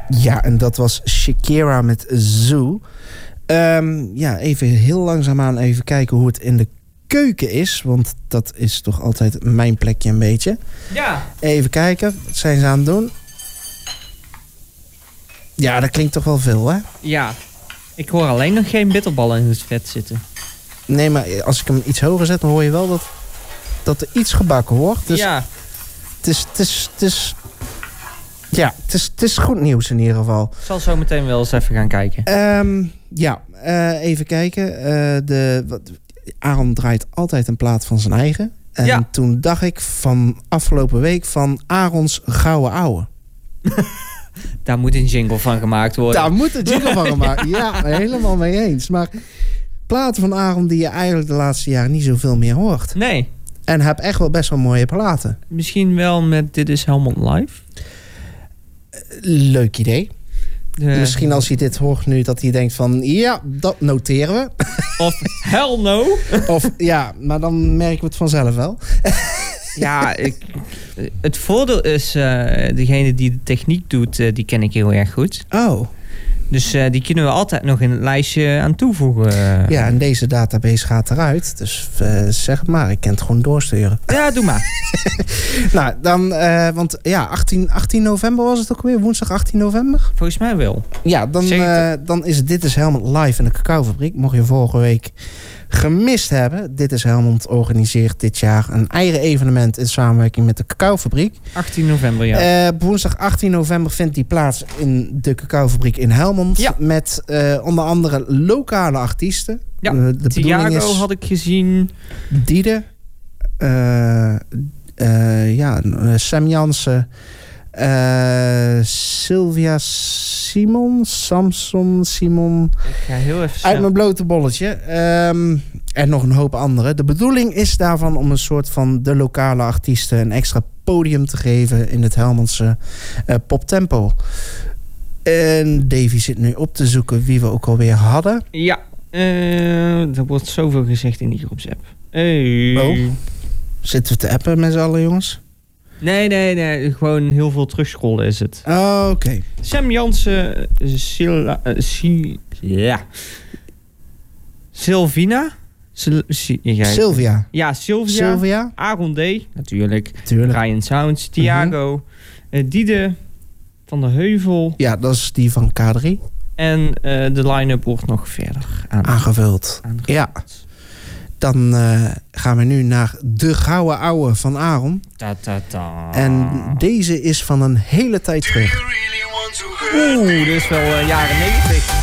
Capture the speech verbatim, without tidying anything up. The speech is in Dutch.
Ja, en dat was Shakira met Zoo. Um, ja, even heel langzaamaan even kijken hoe het in de keuken is. Want dat is toch altijd mijn plekje een beetje. Ja. Even kijken, wat zijn ze aan het doen? Ja, dat klinkt toch wel veel, hè? Ja. Ik hoor alleen nog geen bitterballen in het vet zitten. Nee, maar als ik hem iets hoger zet, dan hoor je wel dat, dat er iets gebakken wordt. Dus ja. Het is, het is, het is, ja, het is, het is goed nieuws in ieder geval. Ik zal zo meteen wel eens even gaan kijken. Um, ja, uh, even kijken. Uh, de, wat, Aaron draait altijd een plaat van zijn eigen. En ja. Toen dacht ik van afgelopen week van Aarons Gouden Ouwe. Daar moet een jingle van gemaakt worden. Daar moet een jingle van gemaakt. Ja, helemaal mee eens. Maar platen van Aaron die je eigenlijk de laatste jaren niet zoveel meer hoort. Nee. En heb echt wel best wel mooie platen. Misschien wel met Dit is Helmond Live. Leuk idee. De... Misschien als hij dit hoort nu dat hij denkt van ja, dat noteren we. Of hell no. Of ja, maar dan merken we het vanzelf wel. Ja, ik, het voordeel is, uh, degene die de techniek doet, uh, die ken ik heel erg goed. Oh. Dus uh, die kunnen we altijd nog in het lijstje aan toevoegen. Ja, en deze database gaat eruit. Dus uh, zeg het maar, ik kan het gewoon doorsturen. Ja, doe maar. Nou, dan, uh, want ja, achttien, achttien november was het ook weer, woensdag achttien november? Volgens mij wel. Ja, dan, uh, dan is het Dit is Helmond live in de Cacaofabriek. Mocht je vorige week gemist hebben. Dit is Helmond organiseert dit jaar een eigen evenement in samenwerking met de Cacaofabriek. achttien november, ja. Uh, woensdag achttien november vindt die plaats in de Cacaofabriek in Helmond. Ja. Met uh, onder andere lokale artiesten. Ja, uh, de Thiago is had ik gezien. Diede. Uh, uh, ja, Sam Jansen. Uh, Sylvia Simon, Samson Simon. Ik ga heel even uit mijn blote bolletje. Um, en nog een hoop anderen. De bedoeling is daarvan om een soort van de lokale artiesten een extra podium te geven in het Helmondse uh, poptempo. En Davy zit nu op te zoeken wie we ook alweer hadden. Ja, uh, er wordt zoveel gezegd in die groepsapp. Hey. Oh. Zitten we te appen met z'n allen, jongens? Nee, nee, nee. Gewoon heel veel terugscrollen is het. Oh, oké. Okay. Sam Jansen, Sila, uh, si, ja. Sylvina? Sil, si, ja, Sylvia. Ja, Sylvia. Sylvia. Aaron D. Natuurlijk. Tuurlijk. Ryan Sounds. Thiago. Uh-huh. Uh, Diede van de Heuvel. Ja, dat is die van K drie. En uh, de line-up wordt nog verder aan, aangevuld. aangevuld. Ja. Dan uh, gaan we nu naar de Gouden Ouwe van Aaron. Ta, ta, ta. En deze is van een hele tijd terug. Oeh, dit is wel uh, jaren negentig.